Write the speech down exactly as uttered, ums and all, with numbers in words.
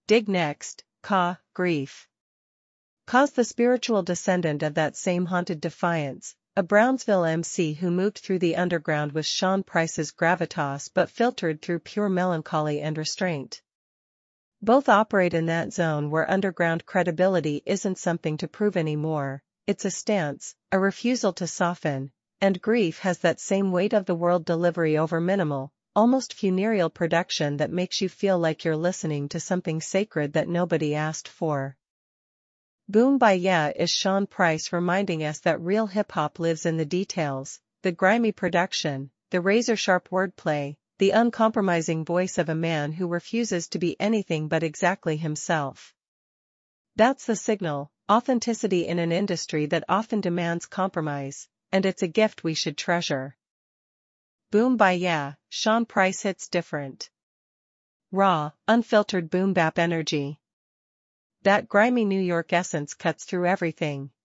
Dig next, Ka, Grief. Ka's the spiritual descendant of that same haunted Defiance, a Brownsville M C who moved through the underground with Sean Price's gravitas but filtered through pure melancholy and restraint. Both operate in that zone where underground credibility isn't something to prove anymore, it's a stance, a refusal to soften, and Grief has that same weight of the world delivery over minimal, almost funereal production that makes you feel like you're listening to something sacred that nobody asked for. Boom Bye Yeah is Sean Price reminding us that real hip-hop lives in the details, the grimy production, the razor-sharp wordplay, the uncompromising voice of a man who refuses to be anything but exactly himself. That's the signal, authenticity in an industry that often demands compromise, and it's a gift we should treasure. Boom Bye Yeah, Sean Price hits different. Raw, unfiltered boom bap energy. That grimy New York essence cuts through everything.